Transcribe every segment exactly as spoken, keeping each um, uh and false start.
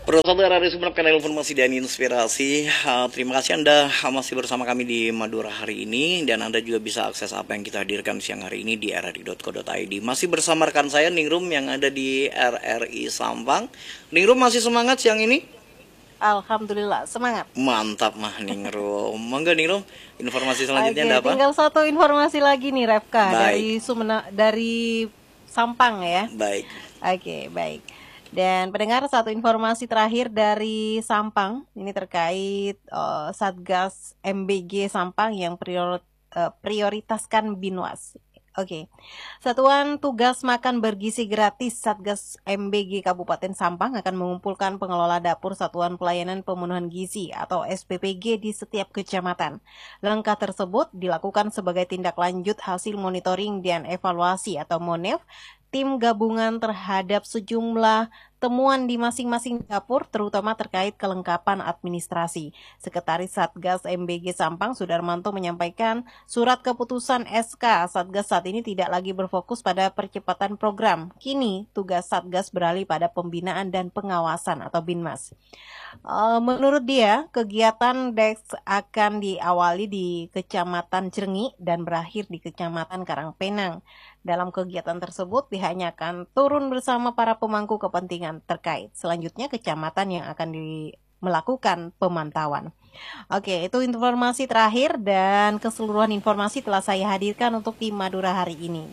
Para saudara dari Sumeneb, kanal informasi dan inspirasi. Uh, terima kasih Anda masih bersama kami di Madura hari ini, dan Anda juga bisa akses apa yang kita hadirkan siang hari ini di r r i dot co dot i d. Masih bersama rekan saya Ningrum yang ada di R R I Sampang. Ningrum masih semangat siang ini? Alhamdulillah semangat. Mantap mah Ningrum. Mangga Ningrum, informasi selanjutnya Oke, ada apa? tinggal satu informasi lagi nih Refka. Baik. dari Sumena dari Sampang ya. Baik. Oke, baik. Dan pendengar, satu informasi terakhir dari Sampang, ini terkait uh, Satgas M B G Sampang yang prior, uh, prioritaskan Binwas. Oke, Satuan Tugas Makan Bergizi Gratis Satgas M B G Kabupaten Sampang akan mengumpulkan pengelola dapur Satuan Pelayanan Pemenuhan Gizi atau S P P G di setiap kecamatan. Langkah tersebut dilakukan sebagai tindak lanjut hasil monitoring dan evaluasi atau MONEV tim gabungan terhadap sejumlah temuan di masing-masing dapur, terutama terkait kelengkapan administrasi. Sekretaris Satgas M B G Sampang, Sudarmanto, menyampaikan surat keputusan S K Satgas saat ini tidak lagi berfokus pada percepatan program. Kini tugas Satgas beralih pada pembinaan dan pengawasan atau Binmas. Uh, menurut dia, kegiatan D E X akan diawali di Kecamatan Jrengi dan berakhir di Kecamatan Karangpenang. Dalam kegiatan tersebut, pihaknya akan turun bersama para pemangku kepentingan terkait. Selanjutnya, kecamatan yang akan di, melakukan pemantauan. Oke, itu informasi terakhir dan keseluruhan informasi telah saya hadirkan untuk tim Madura hari ini.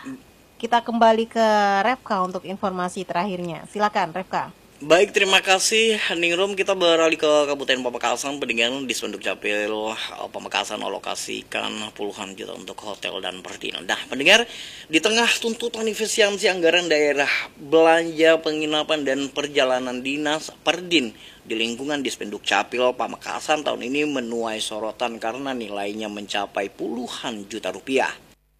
Kita kembali ke Refka untuk informasi terakhirnya. Silakan, Refka. Baik, terima kasih Ningrum. Kita beralih ke Kabupaten Pamekasan. Pendengar di Spenduk Capil Pamekasan alokasikan puluhan juta untuk hotel dan perdinan. Nah, pendengar, di tengah tuntutan efisiensi anggaran daerah, belanja penginapan dan perjalanan dinas Perdin di lingkungan di Spenduk Capil Pamekasan tahun ini menuai sorotan karena nilainya mencapai puluhan juta rupiah.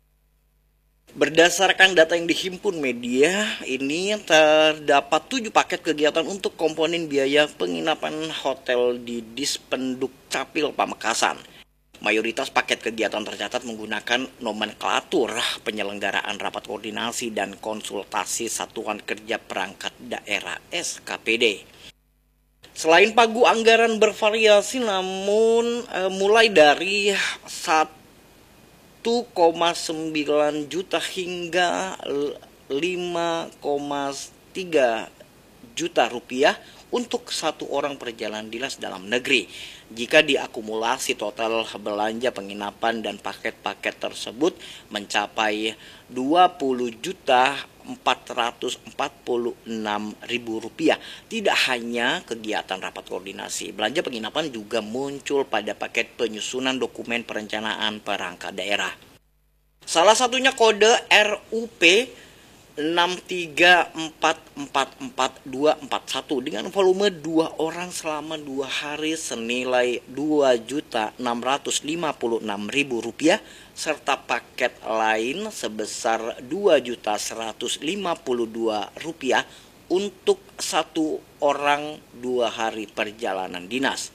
Berdasarkan data yang dihimpun media, ini terdapat tujuh paket kegiatan untuk komponen biaya penginapan hotel di Dispenduk Capil Pamekasan. Mayoritas paket kegiatan tercatat menggunakan nomenklatur penyelenggaraan rapat koordinasi dan konsultasi Satuan Kerja Perangkat Daerah S K P D. Selain pagu anggaran bervariasi, namun e, mulai dari satu satu koma sembilan juta hingga lima koma tiga juta rupiah untuk satu orang perjalanan dinas dalam negeri. Jika diakumulasi total belanja penginapan dan paket-paket tersebut mencapai dua puluh juta empat ratus empat puluh enam ribu rupiah. Tidak hanya kegiatan rapat koordinasi, belanja penginapan juga muncul pada paket penyusunan dokumen perencanaan perangkat daerah. Salah satunya kode R U P enam tiga empat empat empat dua empat satu dengan volume dua orang selama dua hari senilai dua juta enam ratus lima puluh enam ribu rupiah serta paket lain sebesar dua juta seratus lima puluh dua rupiah untuk satu orang dua hari perjalanan dinas.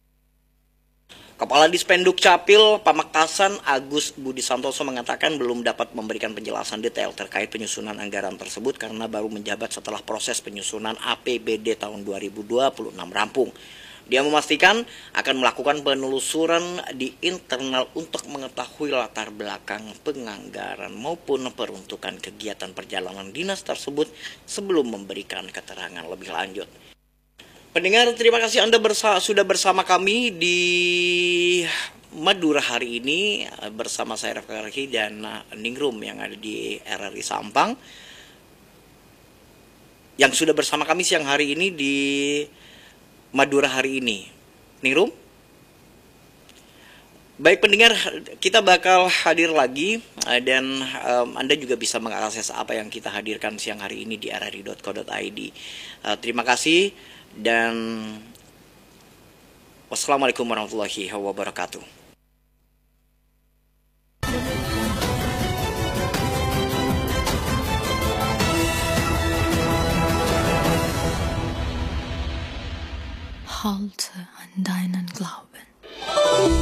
Kepala Dispenduk Capil Pamekasan Agus Budi Santoso mengatakan belum dapat memberikan penjelasan detail terkait penyusunan anggaran tersebut karena baru menjabat setelah proses penyusunan A P B D tahun dua ribu dua puluh enam rampung. Dia memastikan akan melakukan penelusuran di internal untuk mengetahui latar belakang penganggaran maupun peruntukan kegiatan perjalanan dinas tersebut sebelum memberikan keterangan lebih lanjut. Pendengar, terima kasih Anda bersa sudah bersama kami di Madura hari ini bersama saya Refka Karhi dan Ningrum yang ada di R R I Sampang, yang sudah bersama kami siang hari ini di Madura hari ini. Ningrum? Baik pendengar, kita bakal hadir lagi dan um, Anda juga bisa mengakses apa yang kita hadirkan siang hari ini di r r i dot co dot i d. Uh, terima kasih dan wassalamualaikum warahmatullahi wabarakatuh. Halte an dein